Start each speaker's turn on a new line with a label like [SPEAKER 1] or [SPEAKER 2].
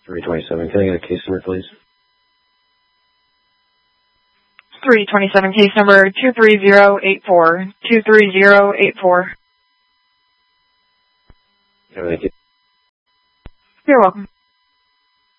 [SPEAKER 1] 327. Can I get a case number, please?
[SPEAKER 2] 327, case number 23084. 23084.
[SPEAKER 1] Thank you.
[SPEAKER 2] You're welcome.